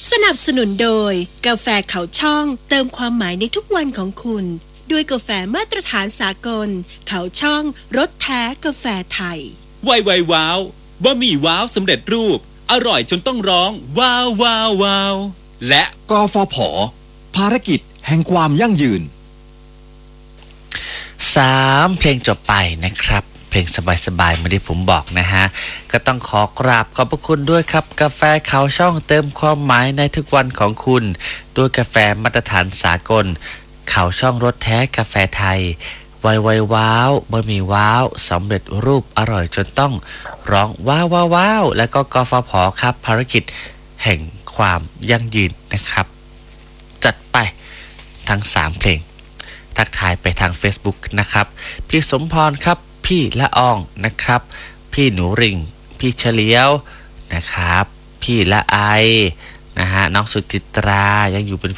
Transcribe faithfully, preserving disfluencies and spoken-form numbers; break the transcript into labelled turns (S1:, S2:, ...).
S1: สนับสนุนโดยกาแฟเขาช่องเติมความหมายในทุกวันของคุณด้วยกาแฟมาตรฐานสากลเขาช่องรสแท้กาแฟไทย
S2: ไวไวว้าวบะหมี่ว้าวสำเร็จรูปอร่อยจนต้องร้องว้าวว้าวว้าวและ
S3: กฟผ.ภารกิจแห่งความยั่งยืน
S4: สามเพลงจบไปนะครับเพลงสบายๆเหมือนที่ผมบอกนะฮะก็ต้องขอกราบขอบพระคุณด้วยครับกาแฟเขาช่องเติมความหมายในทุกวันของคุณด้วยกาแฟมาตรฐานสากลเขาช่องรสแท้กาแฟไทยไวไวว้าวบะหมี่ว้าวสำเร็จรูปอร่อยจนต้องร้องว้าวว้าวว้าวแล้วก็กฟผ.ครับภารกิจแห่งความยั่งยืนนะครับจัดไปทั้งสามเพลงทักทายไปทาง Facebook นะครับพี่สมพรครับพี่ละอองนะครับพี่หนูริงพี่เฉลียวนะครับพี่ละไอนะฮะน้องสุจิตรายังอยู่เป็น